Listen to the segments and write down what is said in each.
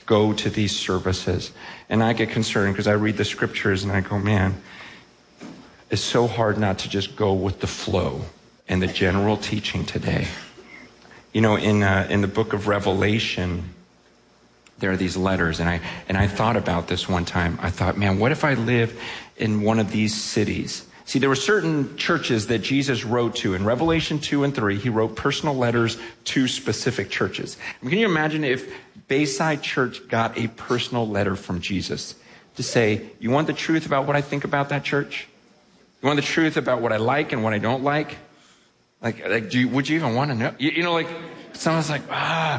go to these services. And I get concerned because I read the scriptures and I go, man, it's so hard not to just go with the flow and the general teaching today. You know, in the book of Revelation, there are these letters, and I thought about this one time. I thought, man, what if I live in one of these cities? See, there were certain churches that Jesus wrote to. In Revelation 2 and 3, he wrote personal letters to specific churches. Can you imagine if Bayside Church got a personal letter from Jesus to say, you want the truth about what I think about that church? You want the truth about what I like and what I don't like? Would you even want to know? You know, like, someone's like,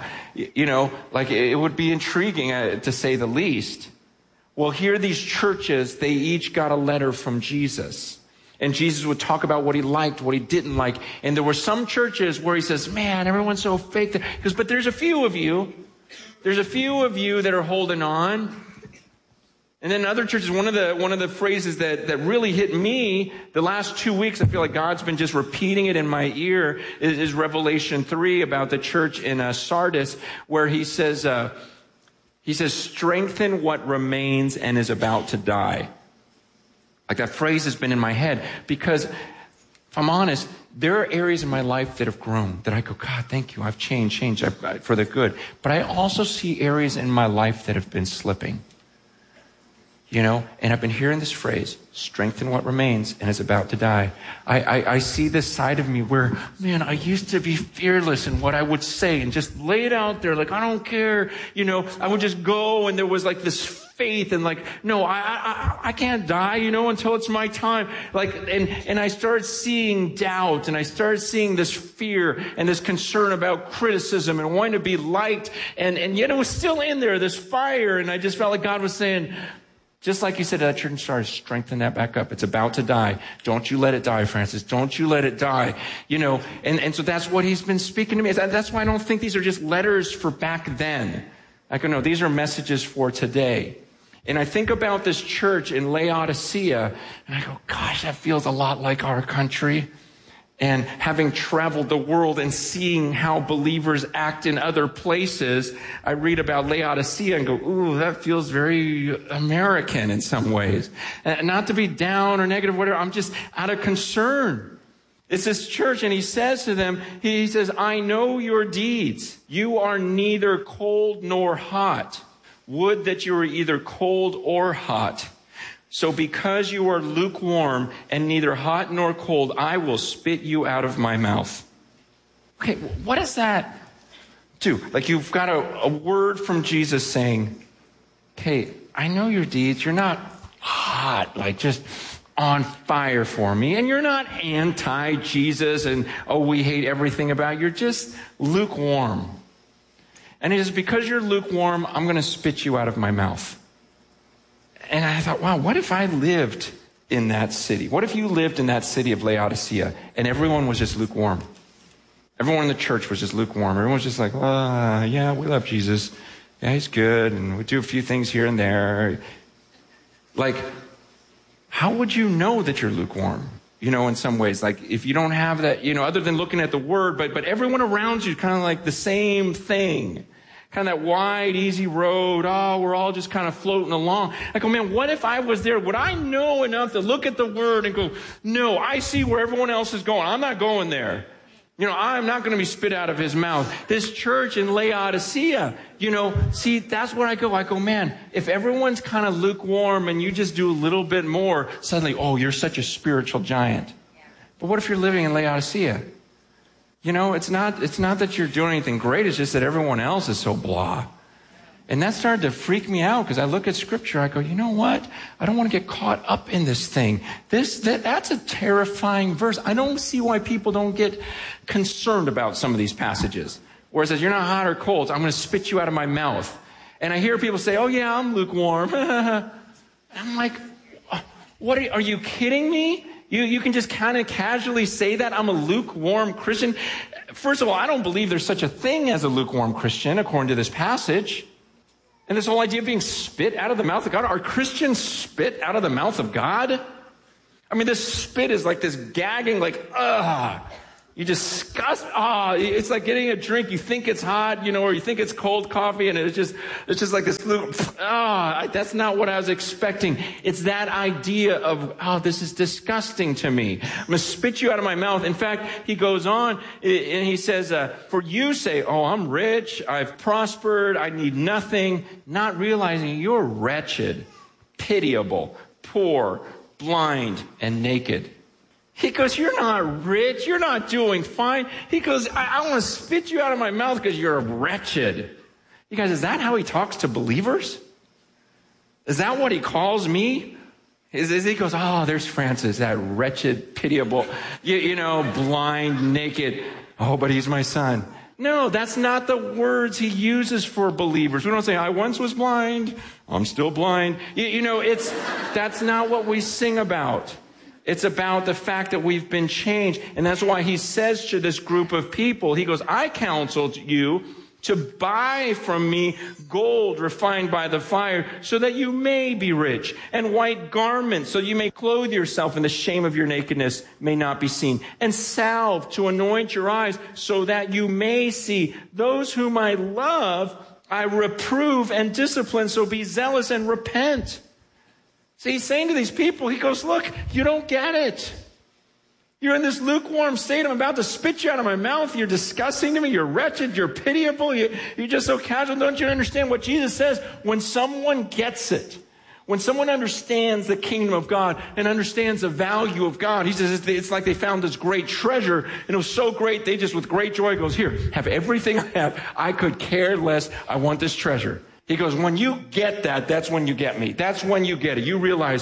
it would be intriguing to say the least. Well, here these churches, they each got a letter from Jesus. And Jesus would talk about what he liked, what he didn't like. And there were some churches where he says, man, everyone's so fake. He goes, but there's a few of you. There's a few of you that are holding on. And then other churches, one of the phrases that really hit me the last 2 weeks, I feel like God's been just repeating it in my ear, is Revelation 3 about the church in Sardis, where he says, strengthen what remains and is about to die. Like, that phrase has been in my head because, if I'm honest, there are areas in my life that have grown that I go, God, thank you, I've changed for the good. But I also see areas in my life that have been slipping. You know, and I've been hearing this phrase, strengthen what remains and is about to die. I see this side of me where, man, I used to be fearless in what I would say and just lay it out there. Like, I don't care. You know, I would just go, and there was like this faith and like, no, I can't die, you know, until it's my time. Like, and I started seeing doubt, and I started seeing this fear and this concern about criticism and wanting to be liked. And yet it was still in there, this fire. And I just felt like God was saying, just like you said, that church started, strengthen that back up. It's about to die. Don't you let it die, Francis. Don't you let it die. You know, and so that's what he's been speaking to me. That's why I don't think these are just letters for back then. I go, no, these are messages for today. And I think about this church in Laodicea, and I go, gosh, that feels a lot like our country. And having traveled the world and seeing how believers act in other places, I read about Laodicea and go, ooh, that feels very American in some ways. And not to be down or negative, whatever, I'm just out of concern. It's this church, and he says to them, he says, I know your deeds. You are neither cold nor hot. Would that you were either cold or hot. So because you are lukewarm and neither hot nor cold, I will spit you out of my mouth. Okay, what does that do? Like, you've got a word from Jesus saying, hey, I know your deeds. You're not hot, like just on fire for me. And you're not anti-Jesus and, oh, we hate everything about you. You're just lukewarm. And it is because you're lukewarm, I'm going to spit you out of my mouth. And I thought, wow, what if I lived in that city? What if you lived in that city of Laodicea and everyone was just lukewarm? Everyone in the church was just lukewarm. Everyone was just like, yeah, we love Jesus. Yeah, he's good. And we do a few things here and there. Like, how would you know that you're lukewarm? You know, in some ways, like if you don't have that, you know, other than looking at the word, but everyone around you kind of like the same thing. Kind of that wide, easy road. Oh, we're all just kind of floating along. I go, man, what if I was there? Would I know enough to look at the word and go, no, I see where everyone else is going. I'm not going there. You know, I'm not going to be spit out of his mouth. This church in Laodicea, you know, see, that's where I go. I go, man, if everyone's kind of lukewarm and you just do a little bit more, suddenly, oh, you're such a spiritual giant. But what if you're living in Laodicea? You know, it's not that you're doing anything great. It's just that everyone else is so blah. And that started to freak me out because I look at scripture. I go, you know what? I don't want to get caught up in this thing. That's a terrifying verse. I don't see why people don't get concerned about some of these passages. Where it says, you're not hot or cold. I'm going to spit you out of my mouth. And I hear people say, oh yeah, I'm lukewarm. I'm like, what are you kidding me? You can just kind of casually say that I'm a lukewarm Christian. First of all, I don't believe there's such a thing as a lukewarm Christian, according to this passage. And this whole idea of being spit out of the mouth of God. Are Christians spit out of the mouth of God? I mean, this spit is like this gagging, like, You disgust. It's like getting a drink. You think it's hot, or you think it's cold coffee, and it's just like this. That's not what I was expecting. It's that idea of, this is disgusting to me. I'm going to spit you out of my mouth. In fact, he goes on and he says, for you say, I'm rich, I've prospered, I need nothing, not realizing you're wretched, pitiable, poor, blind, and naked. He goes, you're not rich. You're not doing fine. He goes, I want to spit you out of my mouth because you're wretched. You guys, is that how he talks to believers? Is that what he calls me? He goes, there's Francis, that wretched, pitiable, blind, naked. But he's my son. No, that's not the words he uses for believers. We don't say, I once was blind. I'm still blind. That's not what we sing about. It's about the fact that we've been changed. And that's why he says to this group of people, he goes, I counseled you to buy from me gold refined by the fire so that you may be rich, and white garments so you may clothe yourself and the shame of your nakedness may not be seen, and salve to anoint your eyes so that you may see. Those whom I love, I reprove and discipline, so be zealous and repent. See, he's saying to these people, he goes, look, you don't get it. You're in this lukewarm state. I'm about to spit you out of my mouth. You're disgusting to me. You're wretched. You're pitiable. You're just so casual. Don't you understand what Jesus says? When someone gets it, when someone understands the kingdom of God and understands the value of God, he says it's like they found this great treasure, and it was so great, they just with great joy goes, here, have everything I have. I could care less. I want this treasure. He goes, when you get that, that's when you get me. That's when you get it. You realize,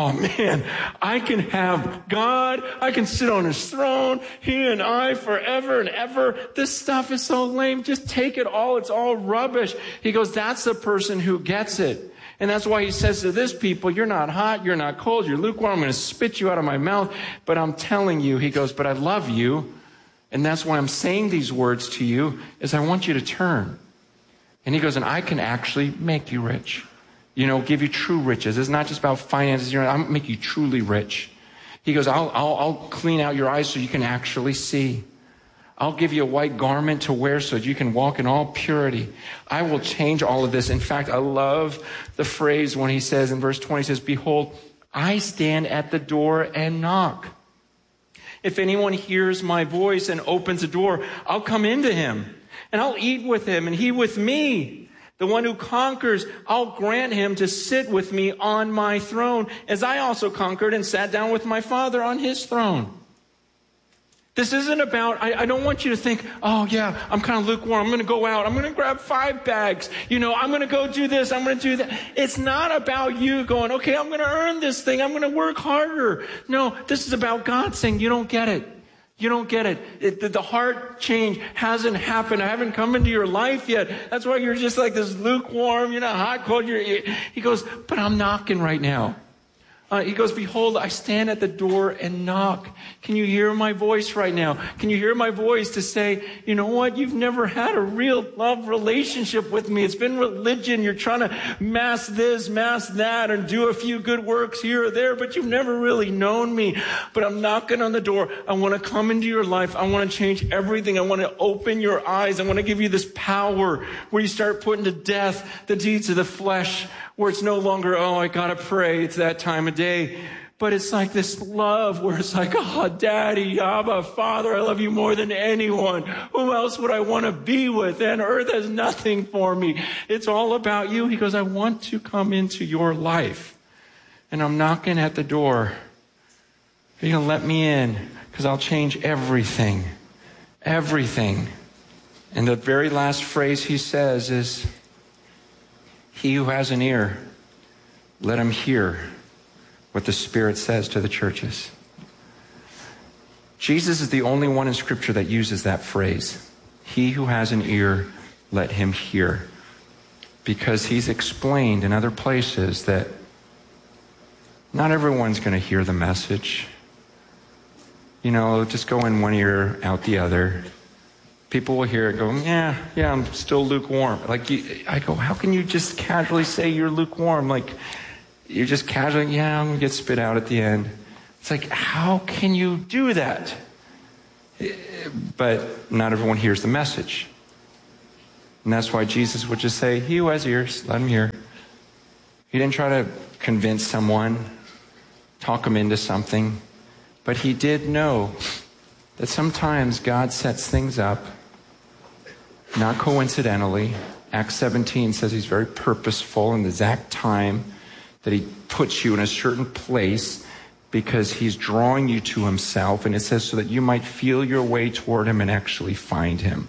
I can have God. I can sit on his throne, he and I forever and ever. This stuff is so lame. Just take it all. It's all rubbish. He goes, that's the person who gets it. And that's why he says to this people, you're not hot, you're not cold, you're lukewarm. I'm going to spit you out of my mouth. But I'm telling you, he goes, but I love you. And that's why I'm saying these words to you, is I want you to turn. And he goes, and I can actually make you rich. Give you true riches. It's not just about finances. I'll make you truly rich. He goes, I'll clean out your eyes so you can actually see. I'll give you a white garment to wear so that you can walk in all purity. I will change all of this. In fact, I love the phrase when he says in verse 20, he says, behold, I stand at the door and knock. If anyone hears my voice and opens the door, I'll come into him. And I'll eat with him, and he with me. The one who conquers, I'll grant him to sit with me on my throne, as I also conquered and sat down with my Father on his throne. This isn't about, I don't want you to think, I'm kind of lukewarm. I'm going to go out. I'm going to grab 5 bags. I'm going to go do this. I'm going to do that. It's not about you going, okay, I'm going to earn this thing. I'm going to work harder. No, this is about God saying, you don't get it. You don't get it. The heart change hasn't happened. I haven't come into your life yet. That's why you're just like this lukewarm. You're not hot, cold. He goes, but I'm knocking right now. He goes, behold, I stand at the door and knock. Can you hear my voice right now? Can you hear my voice to say, you know what? You've never had a real love relationship with me. It's been religion. You're trying to mask this, mask that, and do a few good works here or there, but you've never really known me. But I'm knocking on the door. I want to come into your life. I want to change everything. I want to open your eyes. I want to give you this power where you start putting to death the deeds of the flesh, where it's no longer, I got to pray. It's that time of day. But it's like this love where it's like, Daddy, Abba, Father, I love you more than anyone. Who else would I want to be with? And earth has nothing for me. It's all about you. He goes, I want to come into your life. And I'm knocking at the door. Are you going to let me in? Because I'll change everything. Everything. And the very last phrase he says is, he who has an ear, let him hear what the Spirit says to the churches. Jesus is the only one in Scripture that uses that phrase. He who has an ear, let him hear. Because he's explained in other places that not everyone's going to hear the message. Just go in one ear, out the other. People will hear it go, yeah, I'm still lukewarm. I go, how can you just casually say you're lukewarm? You're just casually, I'm going to get spit out at the end. It's like, how can you do that? But not everyone hears the message. And that's why Jesus would just say, he who has ears, let him hear. He didn't try to convince someone, talk them into something. But he did know that sometimes God sets things up, not coincidentally. Acts 17 says he's very purposeful in the exact time that he puts you in a certain place because he's drawing you to himself. And it says so that you might feel your way toward him and actually find him.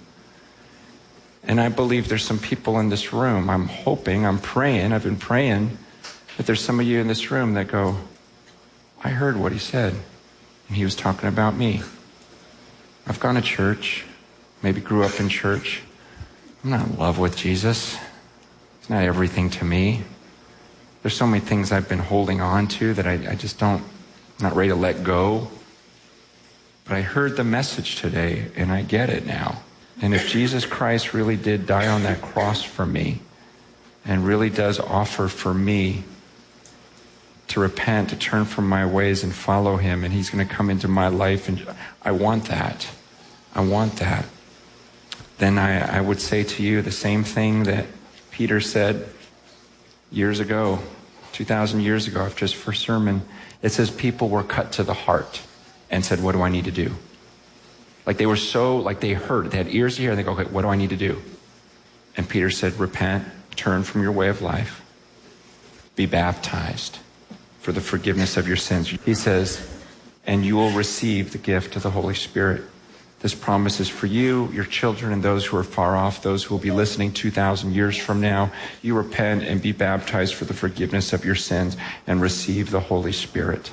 And I believe there's some people in this room, I'm hoping, I'm praying, I've been praying, that there's some of you in this room that go, I heard what he said, and he was talking about me. I've gone to church, maybe grew up in church. I'm not in love with Jesus. It's not everything to me. There's so many things I've been holding on to that I just don't, not ready to let go. But I heard the message today, and I get it now. And if Jesus Christ really did die on that cross for me, and really does offer for me to repent, to turn from my ways and follow him, and he's going to come into my life, and I want that. I want that. Then I would say to you the same thing that Peter said years ago, 2,000 years ago, after his first sermon. It says people were cut to the heart and said, what do I need to do? Like they were so, like they heard, they had ears to hear, and they go, okay, what do I need to do? And Peter said, repent, turn from your way of life, be baptized for the forgiveness of your sins. He says, and you will receive the gift of the Holy Spirit. This promise is for you, your children, and those who are far off, those who will be listening 2,000 years from now. You repent and be baptized for the forgiveness of your sins and receive the Holy Spirit.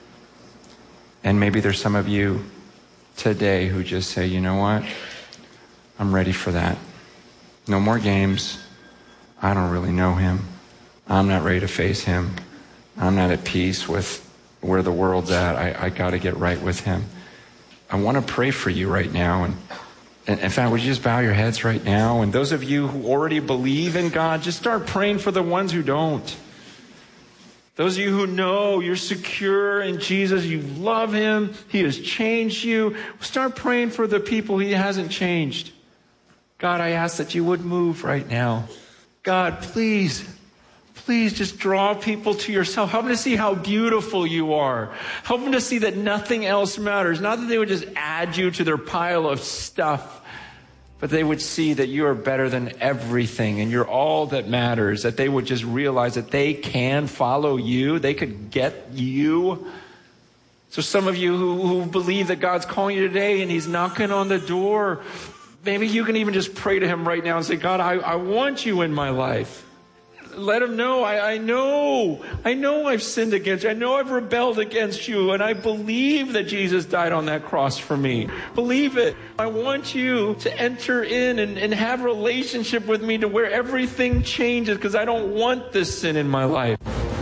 And maybe there's some of you today who just say, you know what? I'm ready for that. No more games. I don't really know him. I'm not ready to face him. I'm not at peace with where the world's at. I got to get right with him. I want to pray for you right now. And in fact, would you just bow your heads right now? And those of you who already believe in God, just start praying for the ones who don't. Those of you who know you're secure in Jesus, you love him, he has changed you, start praying for the people he hasn't changed. God, I ask that you would move right now. God, please just draw people to yourself. Help them to see how beautiful you are. Help them to see that nothing else matters. Not that they would just add you to their pile of stuff, but they would see that you are better than everything and you're all that matters. That they would just realize that they can follow you. They could get you. So some of you who believe that God's calling you today and he's knocking on the door, maybe you can even just pray to him right now and say, God, I want you in my life. Let him know, I know I've sinned against you. I know I've rebelled against you. And I believe that Jesus died on that cross for me. Believe it. I want you to enter in and have a relationship with me to where everything changes because I don't want this sin in my life.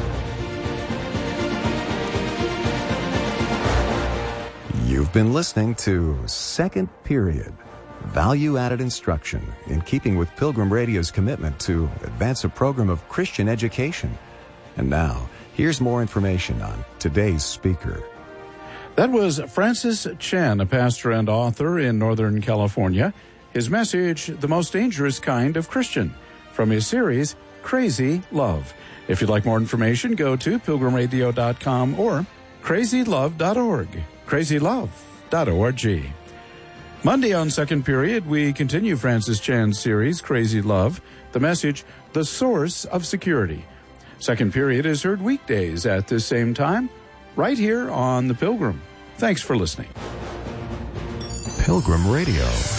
You've been listening to Second Period. Value-added instruction in keeping with Pilgrim Radio's commitment to advance a program of Christian education. And now, here's more information on today's speaker. That was Francis Chan, a pastor and author in Northern California. His message, The Most Dangerous Kind of Christian, from his series, Crazy Love. If you'd like more information, go to pilgrimradio.com or crazylove.org. crazylove.org. Monday on Second Period, we continue Francis Chan's series, Crazy Love, the message, The Source of Security. Second Period is heard weekdays at this same time, right here on The Pilgrim. Thanks for listening. Pilgrim Radio.